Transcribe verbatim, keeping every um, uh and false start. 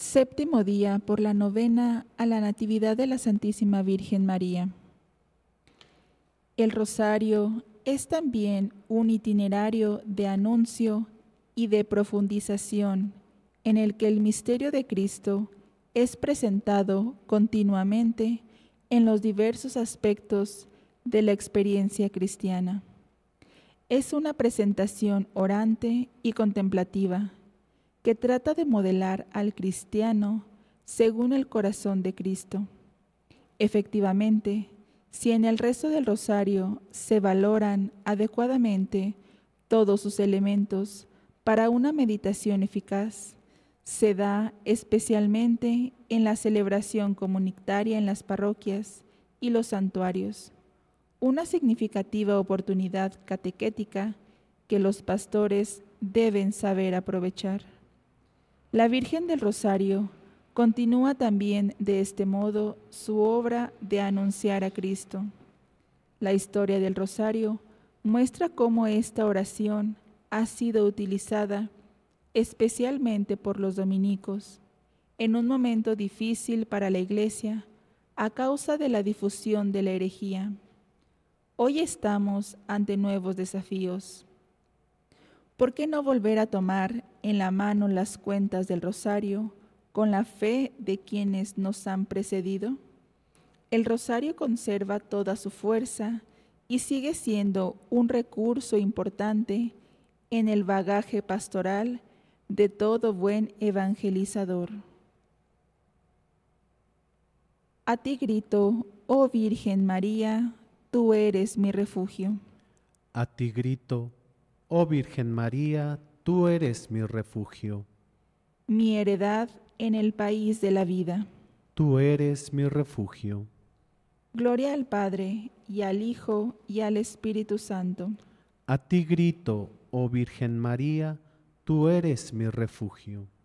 Séptimo día por la novena a la Natividad de la Santísima Virgen María. El rosario es también un itinerario de anuncio y de profundización en el que el misterio de Cristo es presentado continuamente en los diversos aspectos de la experiencia cristiana. Es una presentación orante y contemplativa que trata de modelar al cristiano según el corazón de Cristo. Efectivamente, si en el resto del rosario se valoran adecuadamente todos sus elementos para una meditación eficaz, se da especialmente en la celebración comunitaria en las parroquias y los santuarios, una significativa oportunidad catequética que los pastores deben saber aprovechar. La Virgen del Rosario continúa también de este modo su obra de anunciar a Cristo. La historia del Rosario muestra cómo esta oración ha sido utilizada especialmente por los dominicos en un momento difícil para la Iglesia a causa de la difusión de la herejía. Hoy estamos ante nuevos desafíos. ¿Por qué no volver a tomar en la mano las cuentas del rosario con la fe de quienes nos han precedido? El rosario conserva toda su fuerza y sigue siendo un recurso importante en el bagaje pastoral de todo buen evangelizador. A ti grito, oh Virgen María, tú eres mi refugio. A ti grito, oh Virgen María, tú eres mi refugio. Mi heredad en el país de la vida. Tú eres mi refugio. Gloria al Padre, y al Hijo, y al Espíritu Santo. A ti grito, oh Virgen María, tú eres mi refugio.